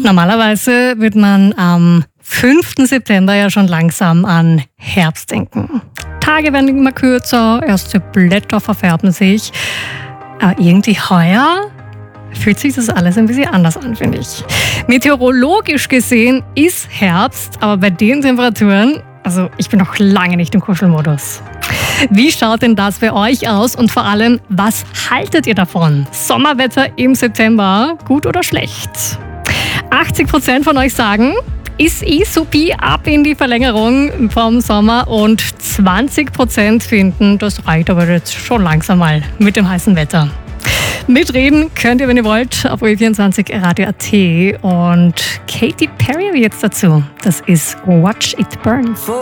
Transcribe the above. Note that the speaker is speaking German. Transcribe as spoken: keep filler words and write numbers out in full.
Normalerweise wird man am fünften September ja schon langsam an Herbst denken. Tage werden immer kürzer, erste Blätter verfärben sich. Aber irgendwie heuer fühlt sich das alles ein bisschen anders an, finde ich. Meteorologisch gesehen ist Herbst, aber bei den Temperaturen, also ich bin noch lange nicht im Kuschelmodus. Wie schaut denn das bei euch aus und vor allem, was haltet ihr davon? Sommerwetter im September, gut oder schlecht? achtzig Prozent von euch sagen, ist eh supi, ab in die Verlängerung vom Sommer, und zwanzig Prozent finden, das reicht aber jetzt schon langsam mal mit dem heißen Wetter. Mitreden könnt ihr, wenn ihr wollt, auf O E vierundzwanzig Radio Punkt A T, und Katy Perry jetzt dazu. Das ist Watch It Burn.